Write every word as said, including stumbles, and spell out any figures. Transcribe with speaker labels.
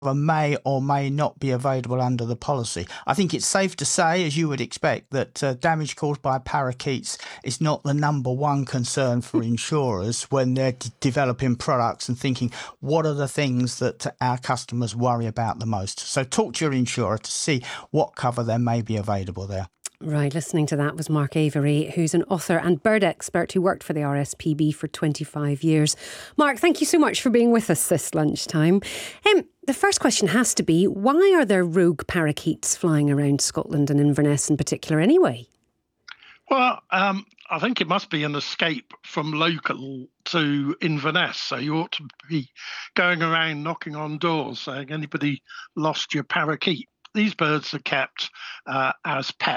Speaker 1: may or may not be available under the policy. I think it's safe to say, as you would expect, that uh, damage caused by parakeets is not the number one concern for insurers when they're d- developing products and thinking, what are the things that our customers worry about the most? So talk to your insurer to see what cover there may be available there.
Speaker 2: Right, listening to that was Mark Avery, who's an author and bird expert who worked for the R S P B for twenty-five years. Mark, thank you so much for being with us this lunchtime. Um, the first question has to be, why are there rogue parakeets flying around Scotland and Inverness in particular anyway?
Speaker 3: Well, um, I think it must be an escape from local to Inverness. So you ought to be going around knocking on doors saying, anybody lost your parakeet? These birds are kept uh, as pets.